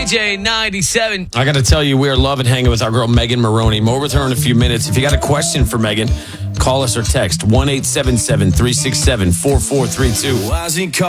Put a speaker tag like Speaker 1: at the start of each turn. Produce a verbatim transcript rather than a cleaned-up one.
Speaker 1: J ninety-seven.
Speaker 2: I got to tell you, we are loving hanging with our girl, Megan Maroney. More with her in a few minutes. If you got a question for Megan, call us or text one eight seven seven, three six seven, four four three two.